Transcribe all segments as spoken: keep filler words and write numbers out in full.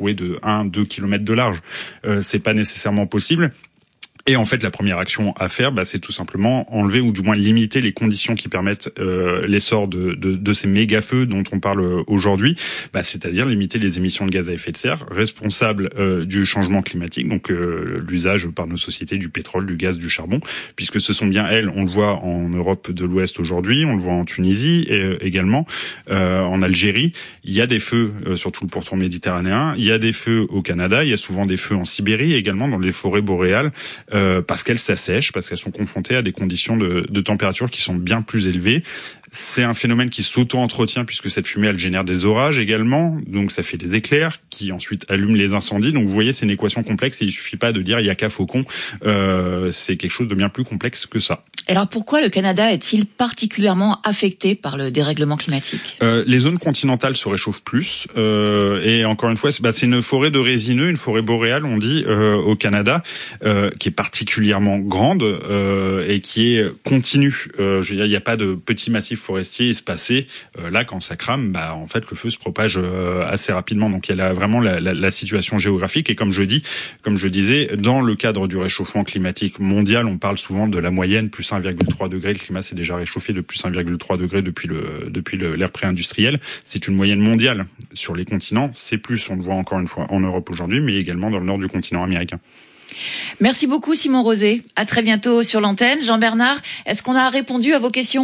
trouver de un, deux kilomètres de large. Euh, c'est pas nécessairement possible. Et en fait, la première action à faire, bah, c'est tout simplement enlever ou du moins limiter les conditions qui permettent euh, l'essor de, de, de ces méga-feux dont on parle aujourd'hui, bah, c'est-à-dire limiter les émissions de gaz à effet de serre responsables euh, du changement climatique, donc euh, l'usage par nos sociétés du pétrole, du gaz, du charbon, puisque ce sont bien elles, on le voit en Europe de l'Ouest aujourd'hui, on le voit en Tunisie et euh, également euh, en Algérie. Il y a des feux euh, sur tout le pourtour méditerranéen, il y a des feux au Canada, il y a souvent des feux en Sibérie, également dans les forêts boréales. Euh, parce qu'elles s'assèchent, parce qu'elles sont confrontées à des conditions de, de température qui sont bien plus élevées. C'est un phénomène qui s'auto-entretient puisque cette fumée, elle génère des orages également, donc ça fait des éclairs qui ensuite allument les incendies. Donc vous voyez, c'est une équation complexe et il suffit pas de dire il y a qu'à Faucon. Euh, c'est quelque chose de bien plus complexe que ça. Alors pourquoi le Canada est-il particulièrement affecté par le dérèglement climatique ? euh, Les zones continentales se réchauffent plus euh, et encore une fois, c'est, bah, c'est une forêt de résineux, une forêt boréale, on dit euh, au Canada, euh, qui est particulièrement grande euh, et qui est continue. Euh, je veux dire, il n'y a pas de petits massifs forestiers espacés. Euh, là, quand ça crame, bah en fait, le feu se propage euh, assez rapidement. Donc il y a là, vraiment la, la, la situation géographique et comme je dis, comme je disais, dans le cadre du réchauffement climatique mondial, on parle souvent de la moyenne plus un virgule trois degré. Le climat s'est déjà réchauffé de plus un virgule trois degré depuis le depuis le, l'ère pré-industrielle. C'est une moyenne mondiale sur les continents. C'est plus, on le voit encore une fois en Europe aujourd'hui, mais également dans le nord du continent américain. Merci beaucoup Simon Rosé. À très bientôt sur l'antenne. Jean-Bernard, est-ce qu'on a répondu à vos questions ?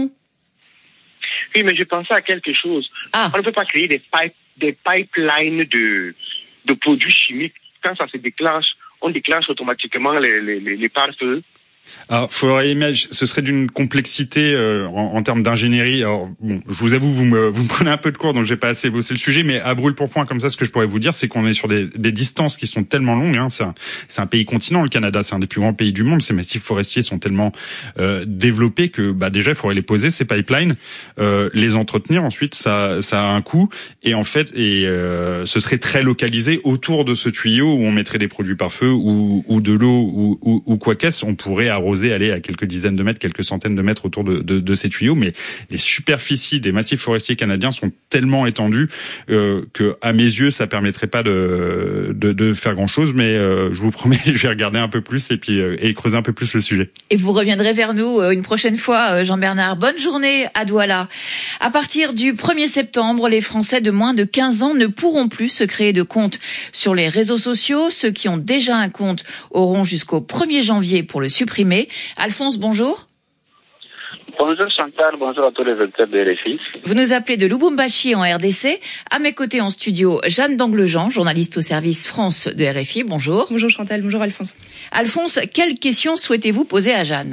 Oui, mais je pensais à quelque chose. Ah. On ne peut pas créer des, pipe, des pipelines de, de produits chimiques. Quand ça se déclenche, on déclenche automatiquement les, les, les, les pare-feux. Alors, faudrait imaginer, ce serait d'une complexité euh, en, en termes d'ingénierie. Alors, bon, je vous avoue, vous me, vous me prenez un peu de cours, donc j'ai pas assez bossé le sujet, mais à brûle pour point comme ça, ce que je pourrais vous dire, c'est qu'on est sur des, des distances qui sont tellement longues. Hein, c'est un, c'est un pays continent, le Canada, c'est un des plus grands pays du monde. Ces massifs forestiers sont tellement euh, développés que, bah, déjà, il faudrait les poser ces pipelines, euh, les entretenir. Ensuite, ça, ça a un coût, et en fait, et euh, ce serait très localisé autour de ce tuyau où on mettrait des produits par feu ou, ou de l'eau ou, ou, ou quoi qu'est-ce. On pourrait arroser, aller à quelques dizaines de mètres, quelques centaines de mètres autour de, de, de ces tuyaux, mais les superficies des massifs forestiers canadiens sont tellement étendues euh, que, à mes yeux, ça permettrait pas de, de, de faire grand-chose, mais euh, je vous promets, je vais regarder un peu plus et puis euh, et creuser un peu plus le sujet. Et vous reviendrez vers nous une prochaine fois, Jean-Bernard. Bonne journée à Douala. À partir du premier septembre, les Français de moins de quinze ans ne pourront plus se créer de compte sur les réseaux sociaux. Ceux qui ont déjà un compte auront jusqu'au premier janvier pour le supprimer. Alphonse, bonjour. Bonjour Chantal, bonjour à tous les auditeurs de R F I. Vous nous appelez de Lubumbashi en R D C. À mes côtés en studio, Jeanne Danglejean, journaliste au service France de R F I. Bonjour. Bonjour Chantal, bonjour Alphonse. Alphonse, quelles questions souhaitez-vous poser à Jeanne ?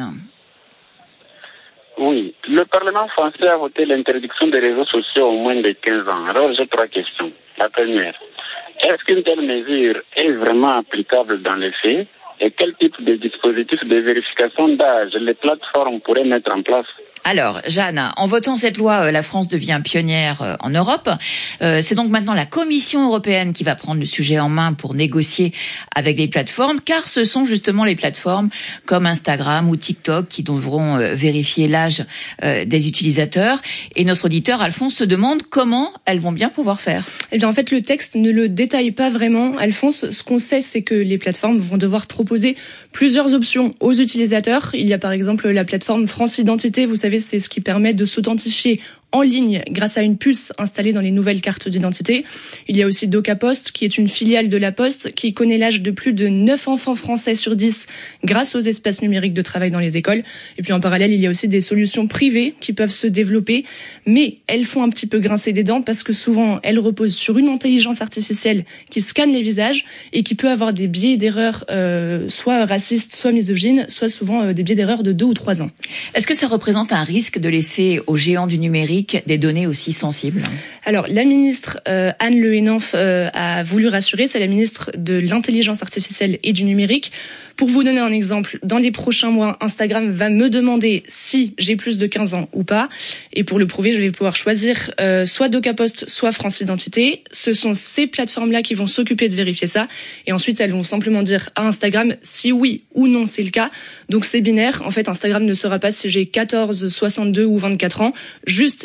Oui, le Parlement français a voté l'interdiction des réseaux sociaux au moins de quinze ans. Alors j'ai trois questions. La première, est-ce qu'une telle mesure est vraiment applicable dans les faits ? Et quel type de dispositif de vérification d'âge les plateformes pourraient mettre en place? Alors, Jeanne, en votant cette loi, la France devient pionnière en Europe. Euh, c'est donc maintenant la Commission européenne qui va prendre le sujet en main pour négocier avec les plateformes, car ce sont justement les plateformes comme Instagram ou TikTok qui devront euh, vérifier l'âge euh, des utilisateurs. Et notre auditeur, Alphonse, se demande comment elles vont bien pouvoir faire. Eh bien, en fait, le texte ne le détaille pas vraiment. Alphonse, ce qu'on sait, c'est que les plateformes vont devoir proposer plusieurs options aux utilisateurs. Il y a par exemple la plateforme France Identité, vous savez, c'est ce qui permet de s'authentifier en ligne grâce à une puce installée dans les nouvelles cartes d'identité. Il y a aussi DocaPost, qui est une filiale de la Poste, qui connaît l'âge de plus de neuf enfants français sur dix grâce aux espaces numériques de travail dans les écoles. Et puis en parallèle, il y a aussi des solutions privées qui peuvent se développer, mais elles font un petit peu grincer des dents parce que souvent, elles reposent sur une intelligence artificielle qui scanne les visages et qui peut avoir des biais d'erreur euh, soit racistes, soit misogynes, soit souvent euh, des biais d'erreur de deux ou trois ans. Est-ce que ça représente un risque de laisser aux géants du numérique des données aussi sensibles? Alors, la ministre euh, Anne Le Henaf euh, a voulu rassurer, c'est la ministre de l'intelligence artificielle et du numérique. Pour vous donner un exemple, dans les prochains mois, Instagram va me demander si j'ai plus de quinze ans ou pas. Et pour le prouver, je vais pouvoir choisir euh, soit DocaPost, soit France Identité. Ce sont ces plateformes-là qui vont s'occuper de vérifier ça. Et ensuite, elles vont simplement dire à Instagram si oui ou non c'est le cas. Donc c'est binaire. En fait, Instagram ne saura pas si j'ai quatorze, soixante-deux ou vingt-quatre ans. Juste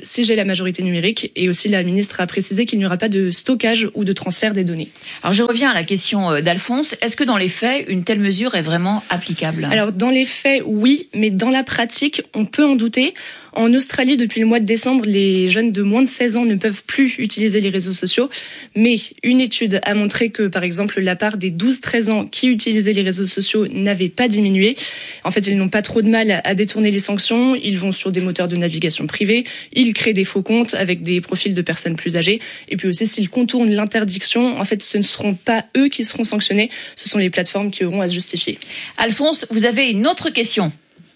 fait, si j'ai la majorité numérique, et aussi la ministre a précisé qu'il n'y aura pas de stockage ou de transfert des données. Alors je reviens à la question d'Alphonse. Est-ce que dans les faits, une telle mesure est vraiment applicable ? Alors dans les faits, oui, mais dans la pratique, on peut en douter. En Australie, depuis le mois de décembre, les jeunes de moins de seize ans ne peuvent plus utiliser les réseaux sociaux. Mais une étude a montré que, par exemple, la part des douze treize ans qui utilisaient les réseaux sociaux n'avait pas diminué. En fait, ils n'ont pas trop de mal à détourner les sanctions. Ils vont sur des moteurs de navigation privés. Ils créent des faux comptes avec des profils de personnes plus âgées. Et puis aussi, s'ils contournent l'interdiction, en fait, ce ne seront pas eux qui seront sanctionnés. Ce sont les plateformes qui auront à se justifier. Alphonse, vous avez une autre question.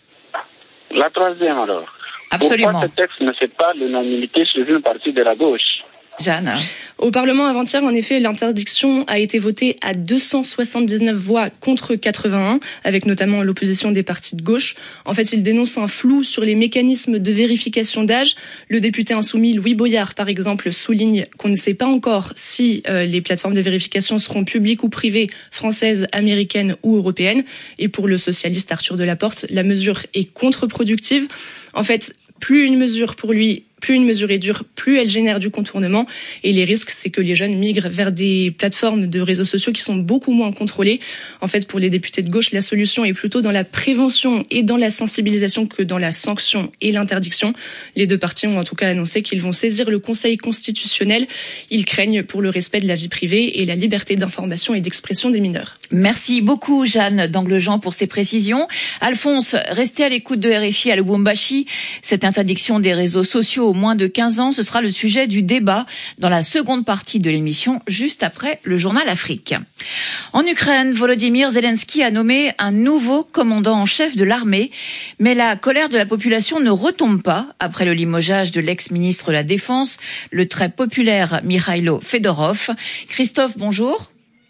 La troisième, alors. Absolument. Pourquoi ce texte ne fait pas l'unanimité chez une partie de la gauche ? Jeanne. Au Parlement avant-hier, en effet, l'interdiction a été votée à deux cent soixante-dix-neuf voix contre quatre-vingt-un, avec notamment l'opposition des partis de gauche. En fait, il dénonce un flou sur les mécanismes de vérification d'âge. Le député insoumis Louis Boyard, par exemple, souligne qu'on ne sait pas encore si euh, les plateformes de vérification seront publiques ou privées, françaises, américaines ou européennes. Et pour le socialiste Arthur Delaporte, la mesure est contre-productive. En fait, plus une mesure pour lui, plus une mesure est dure, plus elle génère du contournement. Et les risques, c'est que les jeunes migrent vers des plateformes de réseaux sociaux qui sont beaucoup moins contrôlées. En fait, pour les députés de gauche, la solution est plutôt dans la prévention et dans la sensibilisation que dans la sanction et l'interdiction. Les deux partis ont en tout cas annoncé qu'ils vont saisir le Conseil constitutionnel. Ils craignent pour le respect de la vie privée et la liberté d'information et d'expression des mineurs. Merci beaucoup, Jeanne d'Anglejean, pour ces précisions. Alphonse, restez à l'écoute de R F I à Lubumbashi. Cette interdiction des réseaux sociaux aux moins de quinze ans, ce sera le sujet du débat dans la seconde partie de l'émission, juste après le journal Afrique. En Ukraine, Volodymyr Zelensky a nommé un nouveau commandant en chef de l'armée, mais la colère de la population ne retombe pas après le limogeage de l'ex-ministre de la Défense, le très populaire Mikhailo Fedorov. Christophe, bonjour.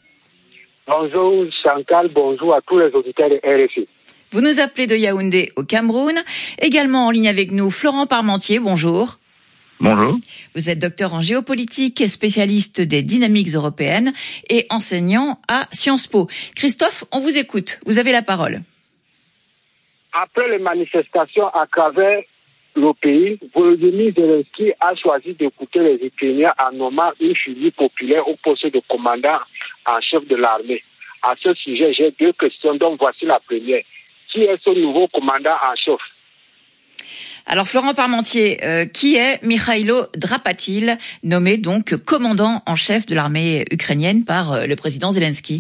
Bonjour Chantal, bonjour à tous les auditeurs de R F I. Vous nous appelez de Yaoundé au Cameroun. Également en ligne avec nous, Florent Parmentier, bonjour. Bonjour. Vous êtes docteur en géopolitique, spécialiste des dynamiques européennes et enseignant à Sciences Po. Christophe, on vous écoute. Vous avez la parole. Après les manifestations à travers le pays, Volodymyr Zelensky a choisi d'écouter les Ukrainiens en nommant une figure populaire au poste de commandant en chef de l'armée. À ce sujet, j'ai deux questions, donc voici la première. Qui est ce nouveau commandant en chef? Alors Florent Parmentier, euh, qui est Mikhailo Drapatil, nommé donc commandant en chef de l'armée ukrainienne par euh, le président Zelensky?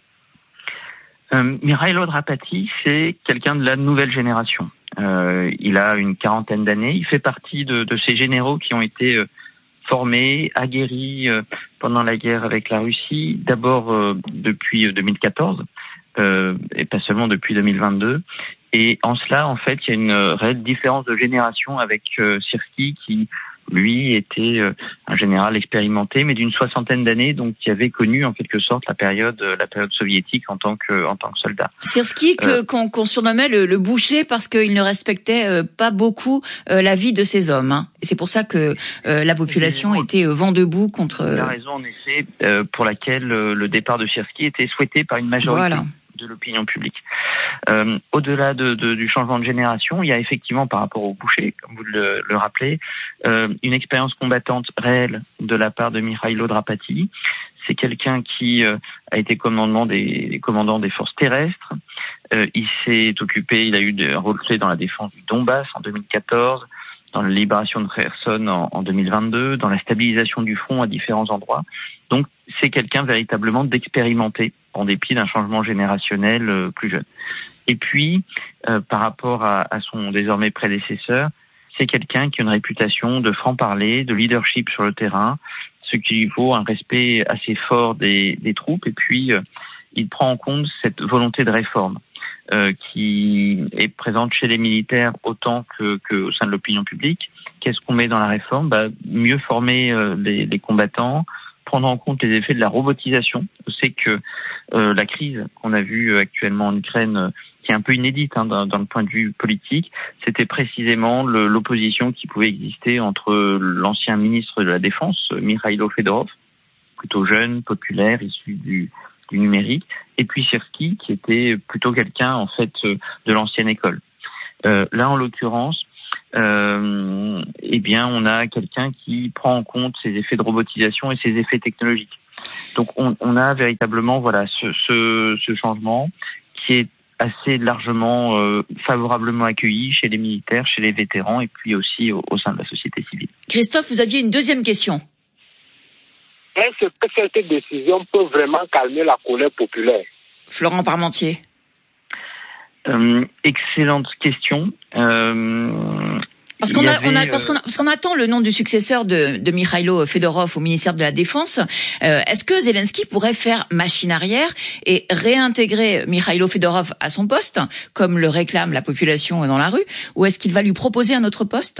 euh, Mikhailo Drapatil, c'est quelqu'un de la nouvelle génération. Euh, il a une quarantaine d'années. Il fait partie de, de ces généraux qui ont été euh, formés, aguerris euh, pendant la guerre avec la Russie, d'abord euh, depuis deux mille quatorze. Euh, et pas seulement depuis deux mille vingt-deux. Et en cela, en fait, il y a une réelle différence de génération avec euh, Syrski, qui, lui, était euh, un général expérimenté, mais d'une soixantaine d'années, donc qui avait connu en quelque sorte la période, euh, la période soviétique en tant que, en tant que soldat. Syrski, que, euh, qu'on, qu'on surnommait le, le boucher parce qu'il ne respectait euh, pas beaucoup euh, la vie de ses hommes. Hein. Et c'est pour ça que euh, la population était euh, vent debout contre. Il a raison, en effet, euh, pour laquelle euh, le départ de Syrski était souhaité par une majorité. Voilà. De l'opinion publique. Euh, au-delà de, de, du changement de génération, il y a effectivement, par rapport au boucher, comme vous le, le rappelez, euh, une expérience combattante réelle de la part de Mikhailo Drapatil. C'est quelqu'un qui euh, a été commandant des, commandant des forces terrestres. Euh, il s'est occupé, il a eu un rôle clé dans la défense du Donbass en deux mille quatorze, dans la libération de Kherson en, en deux mille vingt-deux, dans la stabilisation du front à différents endroits. Donc, c'est quelqu'un véritablement d'expérimenté, en dépit d'un changement générationnel euh, plus jeune. Et puis, euh, par rapport à, à son désormais prédécesseur, c'est quelqu'un qui a une réputation de franc-parler, de leadership sur le terrain, ce qui lui vaut un respect assez fort des, des troupes. Et puis, euh, il prend en compte cette volonté de réforme euh, qui est présente chez les militaires autant que, que au sein de l'opinion publique. Qu'est-ce qu'on met dans la réforme? Bah, mieux former euh, les, les combattants, prendre en compte les effets de la robotisation. C'est que euh, la crise qu'on a vue actuellement en Ukraine, euh, qui est un peu inédite hein, dans, dans le point de vue politique, c'était précisément le, l'opposition qui pouvait exister entre l'ancien ministre de la Défense, Mikhailo Fedorov, plutôt jeune, populaire, issu du, du numérique, et puis Syrski, qui était plutôt quelqu'un en fait de l'ancienne école. Euh, là, en l'occurrence, euh, eh bien, on a quelqu'un qui prend en compte ces effets de robotisation et ces effets technologiques. Donc, on, on a véritablement, voilà, ce, ce, ce changement qui est assez largement euh, favorablement accueilli chez les militaires, chez les vétérans et puis aussi au, au sein de la société civile. Christophe, vous aviez une deuxième question. Est-ce que cette décision peut vraiment calmer la colère populaire? Florent Parmentier. Euh, excellente question. Euh, Parce qu'on a, avait, on a, parce qu'on a, parce qu'on attend le nom du successeur de, de Mikhailo Fedorov au ministère de la Défense. Euh, est-ce que Zelensky pourrait faire machine arrière et réintégrer Mikhailo Fedorov à son poste, comme le réclame la population dans la rue, ou est-ce qu'il va lui proposer un autre poste?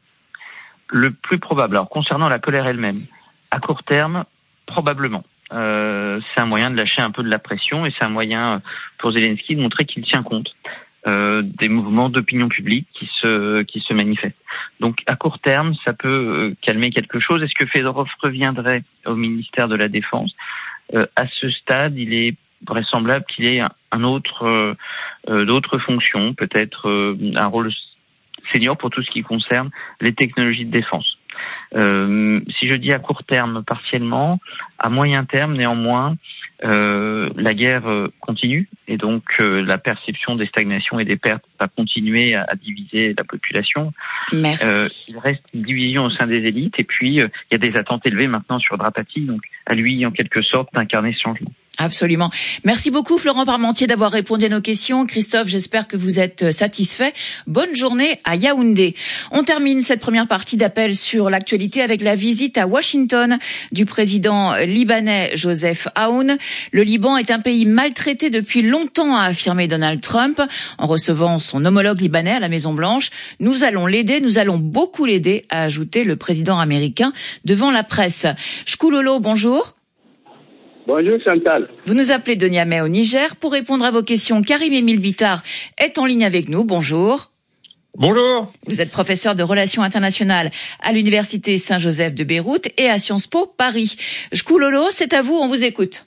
Le plus probable. Alors, concernant la colère elle-même, à court terme, probablement. Euh, c'est un moyen de lâcher un peu de la pression et c'est un moyen pour Zelensky de montrer qu'il tient compte euh, des mouvements d'opinion publique qui se qui se manifestent. Donc à court terme, ça peut euh, calmer quelque chose. Est-ce que Fedorov reviendrait au ministère de la Défense? euh, À ce stade, il est vraisemblable qu'il ait un, un autre euh, euh, d'autres fonctions, peut-être euh, un rôle senior pour tout ce qui concerne les technologies de défense. Euh, si je dis à court terme partiellement, à moyen terme néanmoins, euh, la guerre euh, continue et donc euh, la perception des stagnations et des pertes va continuer à, à diviser la population. Merci. Euh, il reste une division au sein des élites et puis euh, il y a des attentes élevées maintenant sur Drapati, donc à lui en quelque sorte d'incarner ce changement. Absolument. Merci beaucoup Florent Parmentier d'avoir répondu à nos questions. Christophe, j'espère que vous êtes satisfait. Bonne journée à Yaoundé. On termine cette première partie d'appel sur l'actualité avec la visite à Washington du président libanais Joseph Aoun. Le Liban est un pays maltraité depuis longtemps, a affirmé Donald Trump en recevant son homologue libanais à la Maison-Blanche. Nous allons l'aider, nous allons beaucoup l'aider, a ajouté le président américain devant la presse. Shkoulolo, bonjour. Bonjour Chantal. Vous nous appelez de Niamey au Niger pour répondre à vos questions. Karim Émile Bittard est en ligne avec nous. Bonjour. Bonjour. Vous êtes professeur de relations internationales à l'université Saint-Joseph de Beyrouth et à Sciences Po Paris. Shkoulolo, c'est à vous, on vous écoute.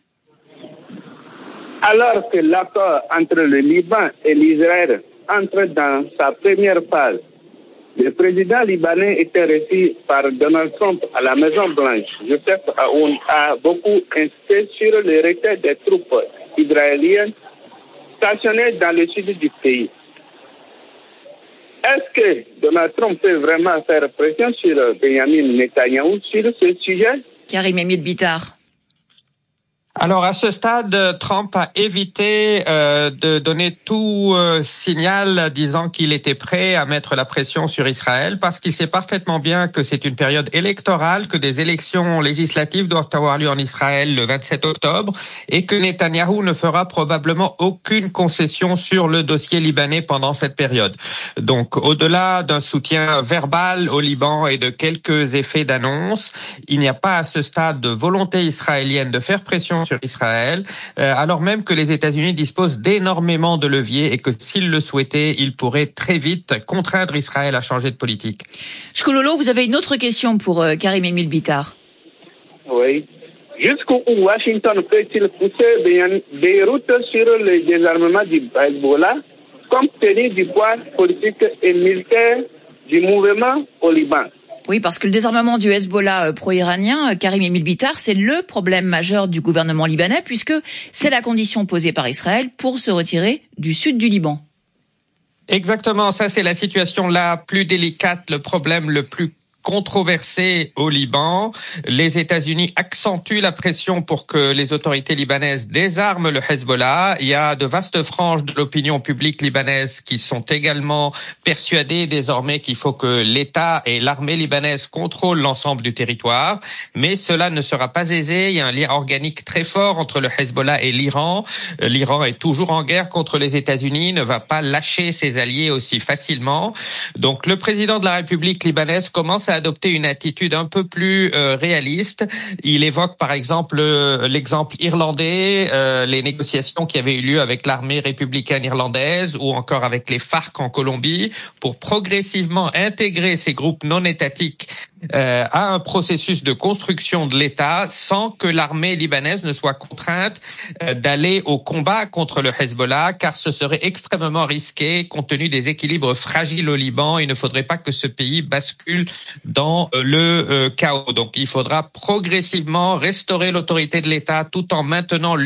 Alors que l'accord entre le Liban et l'Israël entre dans sa première phase, le président libanais était reçu par Donald Trump à la Maison-Blanche. Joseph Aoun a beaucoup insisté sur le retrait des troupes israéliennes stationnées dans le sud du pays. Est-ce que Donald Trump peut vraiment faire pression sur Benjamin Netanyahou sur ce sujet? Karim Émile Bittard. Alors à ce stade, Trump a évité euh, de donner tout euh, signal disant qu'il était prêt à mettre la pression sur Israël parce qu'il sait parfaitement bien que c'est une période électorale, que des élections législatives doivent avoir lieu en Israël le vingt-sept octobre et que Netanyahou ne fera probablement aucune concession sur le dossier libanais pendant cette période. Donc au-delà d'un soutien verbal au Liban et de quelques effets d'annonce, il n'y a pas à ce stade de volonté israélienne de faire pression sur Israël, euh, alors même que les États-Unis disposent d'énormément de leviers et que s'ils le souhaitaient, ils pourraient très vite contraindre Israël à changer de politique. Shkoulolo, vous avez une autre question pour euh, Karim Émile Bittard. Oui. Jusqu'où Washington peut-il pousser Beyrouth sur le désarmement du Hezbollah, compte tenu du poids politique et militaire du mouvement au Liban? Oui, parce que le désarmement du Hezbollah pro-iranien, Karim Émile Bittard, c'est le problème majeur du gouvernement libanais puisque c'est la condition posée par Israël pour se retirer du sud du Liban. Exactement, ça c'est la situation la plus délicate, le problème le plus controversé au Liban. Les États-Unis accentuent la pression pour que les autorités libanaises désarment le Hezbollah. Il y a de vastes franges de l'opinion publique libanaise qui sont également persuadées désormais qu'il faut que l'État et l'armée libanaise contrôlent l'ensemble du territoire. Mais cela ne sera pas aisé. Il y a un lien organique très fort entre le Hezbollah et l'Iran. L'Iran est toujours en guerre contre les États-Unis, ne va pas lâcher ses alliés aussi facilement. Donc le président de la République libanaise commence à adopter une attitude un peu plus euh, réaliste. Il évoque par exemple euh, l'exemple irlandais, euh, les négociations qui avaient eu lieu avec l'armée républicaine irlandaise ou encore avec les FARC en Colombie pour progressivement intégrer ces groupes non étatiques euh, à un processus de construction de l'État sans que l'armée libanaise ne soit contrainte euh, d'aller au combat contre le Hezbollah, car ce serait extrêmement risqué compte tenu des équilibres fragiles au Liban. Il ne faudrait pas que ce pays bascule dans euh, le euh, chaos. Donc il faudra progressivement restaurer l'autorité de l'État tout en maintenant